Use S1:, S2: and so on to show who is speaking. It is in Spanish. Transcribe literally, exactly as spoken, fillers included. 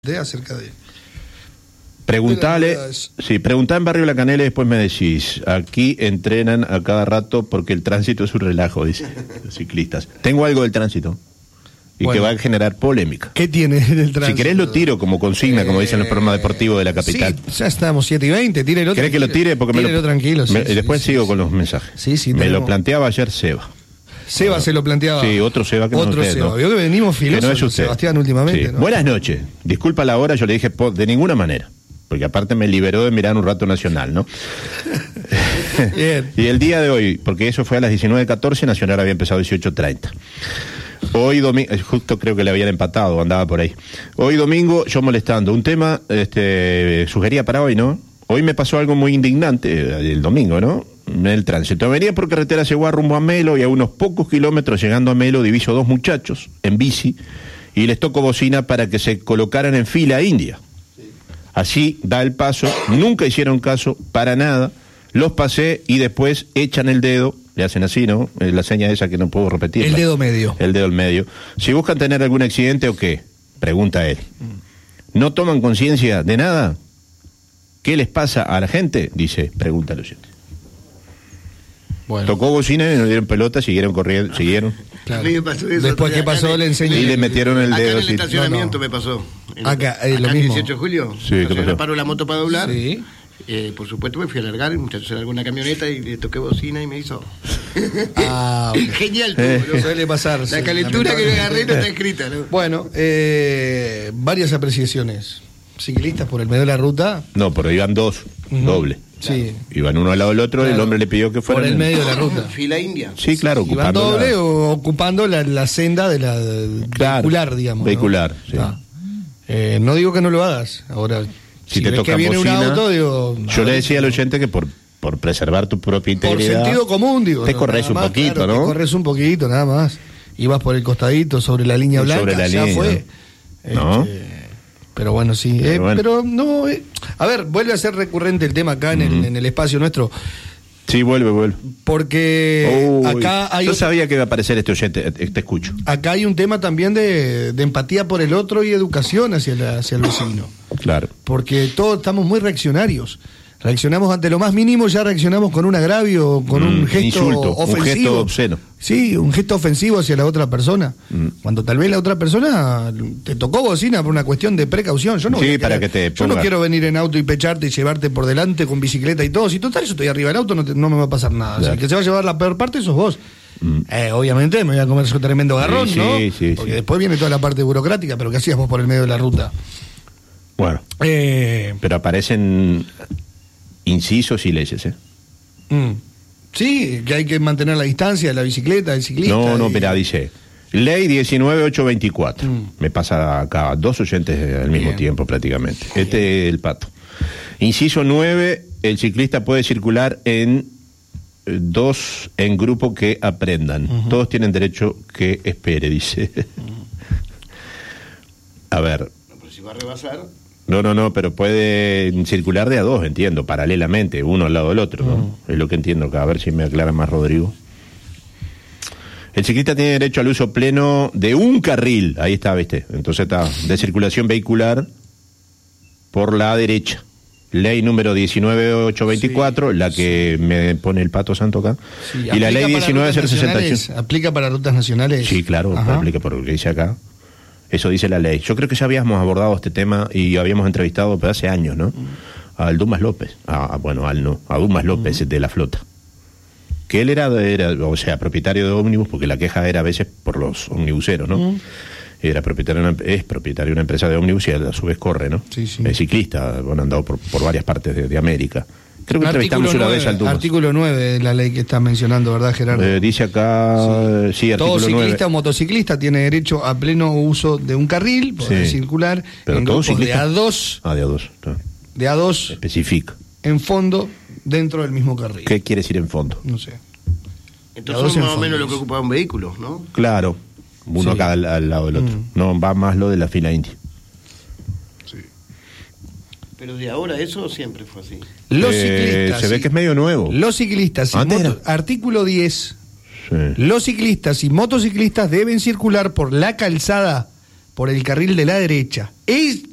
S1: de acerca de...
S2: Preguntale,
S1: de las...
S2: sí, preguntá en Barrio La Canela y después me decís. Aquí entrenan a cada rato porque el tránsito es un relajo, dicen los ciclistas. Tengo algo del tránsito y bueno, que va a generar polémica.
S1: ¿Qué tiene el tránsito?
S2: Si querés lo tiro como consigna, eh, como dicen los programas deportivos de la capital.
S1: Sí, ya estamos siete y veinte, tírelo.
S2: ¿Querés que lo tire? Porque me lo...
S1: tranquilo. Sí,
S2: me,
S1: sí,
S2: después
S1: sí,
S2: sigo
S1: sí,
S2: con
S1: sí.
S2: los mensajes.
S1: Sí, sí,
S2: me
S1: tenemos...
S2: lo planteaba ayer Seba.
S1: Seba bueno, se lo planteaba.
S2: Sí, otro Seba que
S1: otro
S2: no es usted,
S1: Seba.
S2: ¿no?
S1: Vio que venimos filosos,
S2: que no es usted.
S1: Sebastián, últimamente.
S2: Sí.
S1: ¿No?
S2: Buenas noches. Disculpa la hora, yo le dije de ninguna manera. Porque aparte me liberó de mirar un rato Nacional, ¿no?
S1: Bien.
S2: Y el día de hoy, porque eso fue a las diecinueve catorce, Nacional había empezado dieciocho treinta. Hoy domingo, justo creo que le habían empatado, andaba por ahí. Hoy domingo, yo molestando. Un tema, este, sugería para hoy, ¿no? Hoy me pasó algo muy indignante, el domingo, ¿no? En el tránsito. Venía por carretera Seguá rumbo a Melo y a unos pocos kilómetros llegando a Melo diviso dos muchachos en bici y les tocó bocina para que se colocaran en fila india. Así da el paso, nunca hicieron caso para nada, los pasé y después echan el dedo, le hacen así, ¿no? La seña esa que no puedo repetir.
S1: El dedo medio.
S2: El dedo al medio. Si buscan tener algún accidente o qué, pregunta él. ¿No toman conciencia de nada? ¿Qué les pasa a la gente? Dice, pregunta el oyente. Bueno. Tocó bocina y no dieron pelota, siguieron corriendo, siguieron.
S1: Claro. Después que pasó le enseñé.
S2: Y le metieron el
S3: acá
S2: dedo.
S3: En el estacionamiento
S1: no, no.
S3: me pasó. En,
S1: acá, eh,
S3: acá
S1: lo
S3: el
S1: mismo.
S3: dieciocho de julio.
S2: Sí, ¿qué pasó?
S3: Paró la moto para doblar.
S1: Sí.
S3: Eh, por supuesto me fui a alargar, el muchacho se largó una camioneta y le toqué bocina y me hizo.
S1: Ah, okay.
S3: Genial,
S1: eh, ¿no? Suele pasar.
S3: La
S1: sí,
S3: calentura que me agarré no está escrita, ¿no?
S1: Bueno, eh, varias apreciaciones. Ciclistas por el medio de la ruta.
S2: No, pero iban dos, uh-huh. doble.
S1: Sí.
S2: Iban uno al lado del otro, claro. El hombre le pidió que fuera
S1: por el medio de la ruta.
S3: Fila india.
S2: Sí, claro,
S1: ocupando. Iban doble la... o ocupando la, la senda de la
S2: claro,
S1: vehicular, digamos.
S2: Vehicular,
S1: ¿no?
S2: sí.
S1: Ah. Eh, no digo que no lo hagas. Ahora,
S2: si, si
S1: te
S2: ves
S1: toca que viene bocina, un auto, digo.
S2: Yo le decía al oyente que por por preservar tu propia integridad.
S1: Por sentido común, digo.
S2: Te corres un
S1: más,
S2: poquito,
S1: claro,
S2: ¿no?
S1: Te corres un poquito, nada más. Ibas por el costadito, sobre la línea blanca.
S2: Sobre la
S1: ya
S2: línea.
S1: fue.
S2: ¿No?
S1: Este, pero bueno, sí. Pero, eh, bueno. pero no. Eh, a ver, vuelve a ser recurrente el tema acá en, uh-huh. el, en el espacio nuestro.
S2: Sí, vuelve, vuelve.
S1: Porque Uy, acá hay...
S2: Yo sabía que iba a aparecer este oyente, te escucho.
S1: Acá hay un tema también de, de empatía por el otro y educación hacia, la, hacia el vecino.
S2: Claro.
S1: Porque todos estamos muy reaccionarios. Reaccionamos ante lo más mínimo, ya reaccionamos con un agravio, con mm, un gesto
S2: insulto,
S1: ofensivo.
S2: Un gesto obsceno.
S1: Sí, un gesto ofensivo hacia la otra persona. Mm. Cuando tal vez la otra persona te tocó bocina por una cuestión de precaución. Yo no,
S2: sí,
S1: voy a
S2: para
S1: querer,
S2: que te
S1: yo no quiero venir en auto y pecharte y llevarte por delante con bicicleta y todo. Si total, yo estoy arriba del auto, no, te, no me va a pasar nada. Claro. O sea, el que se va a llevar la peor parte sos vos. Mm. Eh, obviamente me voy a comer su tremendo garrón,
S2: sí,
S1: ¿no?
S2: Sí, sí,
S1: Porque
S2: sí.
S1: después viene toda la parte burocrática, pero ¿qué hacías vos por el medio de la ruta?
S2: Bueno,
S1: eh,
S2: pero aparecen incisos y leyes, ¿eh?
S1: Mm. Sí, que hay que mantener la distancia de la bicicleta, del ciclista.
S2: No, no,
S1: y...
S2: pero dice, ley diecinueve ochocientos veinticuatro. Mm. Me pasa acá, dos oyentes al mismo Bien. tiempo prácticamente. Bien. Este es el pato. Inciso nueve, el ciclista puede circular en eh, dos en grupo que aprendan. Uh-huh. Todos tienen derecho que espere, dice. Uh-huh. A ver.
S3: No, pero si va a rebasar...
S2: No, no, no, pero puede circular de a dos, entiendo, paralelamente, uno al lado del otro, ¿no? Mm. Es lo que entiendo acá, a ver si me aclara más Rodrigo. El ciclista tiene derecho al uso pleno de un carril, ahí está, ¿viste? Entonces está, de circulación vehicular por la derecha. Ley número diecinueve ochocientos veinticuatro, sí, la que sí. me pone el pato santo acá. Sí, y la ley diecinueve cero sesenta y ocho.
S1: ¿Aplica para rutas nacionales?
S2: Sí, claro, aplica por lo que dice acá. Eso dice la ley. Yo creo que ya habíamos abordado este tema y habíamos entrevistado pero hace años, ¿no? Mm. Al Dumas López. Ah, bueno, al no. A Dumas López mm. de la flota. Que él era, era, o sea, propietario de ómnibus, porque la queja era a veces por los omnibuseros, ¿no? Mm. Era propietario, una, es propietario de una empresa de ómnibus y a su vez corre, ¿no?
S1: Sí, sí.
S2: Es ciclista, bueno, ha andado por, por varias partes de, de América. Creo que entrevistamos una vez al Dumas.
S1: Artículo nueve de la ley que está mencionando, ¿verdad, Gerardo?
S2: Eh, dice acá, sí, sí artículo
S1: todo ciclista
S2: nueve.
S1: O motociclista tiene derecho a pleno uso de un carril, poder sí. circular
S2: pero
S1: en
S2: todo
S1: grupos
S2: ciclista...
S1: de a dos.
S2: Ah, de a dos. Está.
S1: De a dos.
S2: Especifica.
S1: En fondo, dentro del mismo carril.
S2: ¿Qué quiere decir en fondo?
S1: No sé.
S3: Entonces son más o menos lo que ocupa un vehículo, ¿no?
S2: Claro, uno sí. acá al, al lado del otro. Mm. No, va más lo de la fila india.
S3: Pero de ahora eso siempre fue así.
S1: Los
S2: eh,
S1: ciclistas.
S2: Se ve que es medio nuevo.
S1: Los ciclistas. Y moto, artículo diez.
S2: Sí.
S1: Los ciclistas y motociclistas deben circular por la calzada, por el carril de la derecha. Es